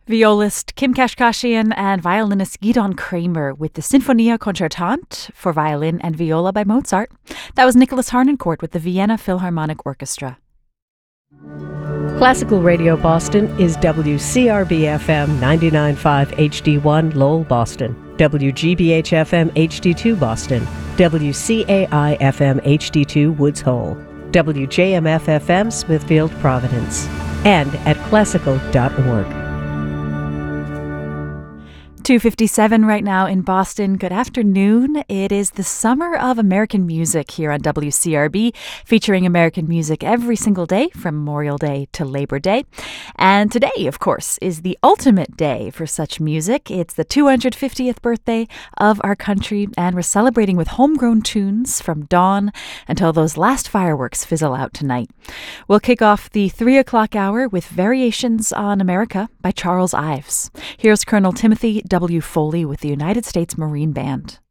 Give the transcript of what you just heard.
Violist Kim Kashkashian and violinist Gidon Kramer with the Sinfonia Concertante for violin and viola by Mozart. That was Nicholas Harnoncourt with the Vienna Philharmonic Orchestra. Classical Radio Boston is WCRB-FM 99.5 HD1 Lowell, Boston, WGBH-FM HD2 Boston, WCAI-FM HD2 Woods Hole, WJMF-FM Smithfield, Providence, and at classical.org. 2:57 right now in Boston. Good afternoon. It is the Summer of American Music here on WCRB, featuring American music every single day from Memorial Day to Labor Day. And today, of course, is the ultimate day for such music. It's the 250th birthday of our country, and we're celebrating with homegrown tunes from dawn until those last fireworks fizzle out tonight. We'll kick off the 3 o'clock hour with Variations on America by Charles Ives. Here's Colonel Timothy W. Foley with the United States Marine Band.